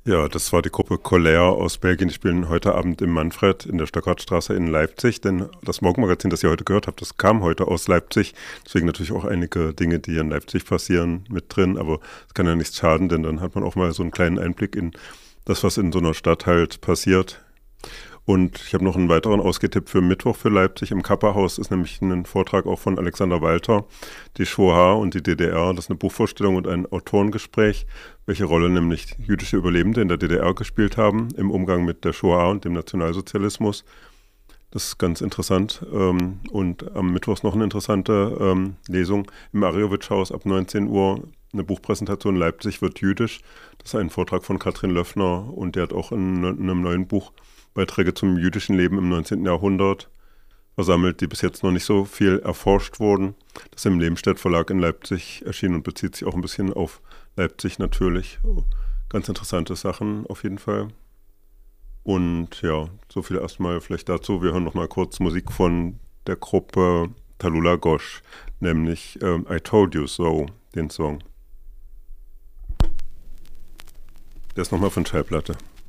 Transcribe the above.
Ja, das war die Gruppe Colère aus Belgien. Die spielen heute Abend im Manfred in der Stöckertstraße in Leipzig. Denn das Morgenmagazin, das ihr heute gehört habt, das kam heute aus Leipzig. Deswegen natürlich auch einige Dinge, die in Leipzig passieren, mit drin. Aber es kann ja nichts schaden, denn dann hat man auch mal so einen kleinen Einblick in das, was in so einer Stadt halt passiert. Und ich habe noch einen weiteren Ausgehtipp für Mittwoch für Leipzig. Im Kapperhaus ist nämlich ein Vortrag auch von Alexander Walter, die Shoah und die DDR. Das ist eine Buchvorstellung und ein Autorengespräch, welche Rolle nämlich jüdische Überlebende in der DDR gespielt haben im Umgang mit der Shoah und dem Nationalsozialismus. Das ist ganz interessant. Und am Mittwoch ist noch eine interessante Lesung im Arjowitsch-Haus ab 19 Uhr. Eine Buchpräsentation Leipzig wird jüdisch. Das ist ein Vortrag von Katrin Löffner und der hat auch in einem neuen Buch Beiträge zum jüdischen Leben im 19. Jahrhundert versammelt, die bis jetzt noch nicht so viel erforscht wurden. Das ist im Lehmstedt Verlag in Leipzig erschienen und bezieht sich auch ein bisschen auf Leipzig natürlich. Ganz interessante Sachen auf jeden Fall. Und ja, so viel erstmal vielleicht dazu. Wir hören noch mal kurz Musik von der Gruppe Talula Gosh, nämlich I Told You So, den Song. Der ist nochmal von Schallplatte.